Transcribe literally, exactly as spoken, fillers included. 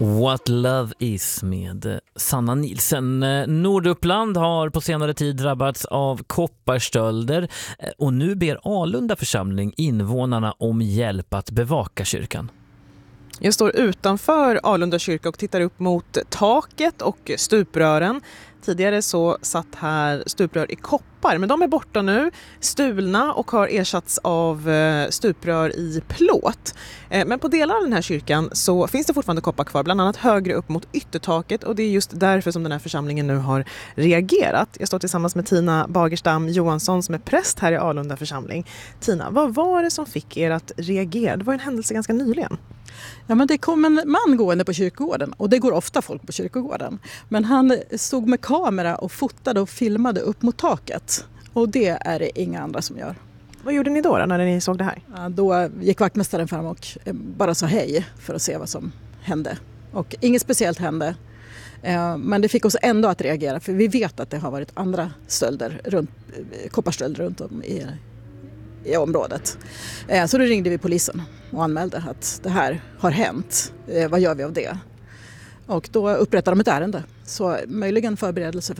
What Love Is med Sanna Nilsen. Norduppland har på senare tid drabbats av kopparstölder och nu ber Alunda församling invånarna om hjälp att bevaka kyrkan. Jag står utanför Alunda kyrka och tittar upp mot taket och stuprören. Tidigare så satt här stuprör i koppar, men de är borta nu, stulna och har ersatts av stuprör i plåt. Men på delar av den här kyrkan så finns det fortfarande koppar kvar, bland annat högre upp mot yttertaket, och det är just därför som den här församlingen nu har reagerat. Jag står tillsammans med Tina Bagerstam Johansson som är präst här i Alunda församling. Tina, vad var det som fick er att reagera? Det var en händelse ganska nyligen. Ja, men det kom en man gående på kyrkogården, och det går ofta folk på kyrkogården. Men han stod med kamera och fotade och filmade upp mot taket, och det är det inga andra som gör. Vad gjorde ni då, då när ni såg det här? Ja, då gick vaktmästaren fram och bara sa hej för att se vad som hände. Och inget speciellt hände, men det fick oss ändå att reagera, för vi vet att det har varit andra stölder, runt, kopparstölder runt om i i området. Så då ringde vi polisen och anmälde att det här har hänt. Vad gör vi av det? Och då upprättade de ett ärende. Så möjligen förberedelse för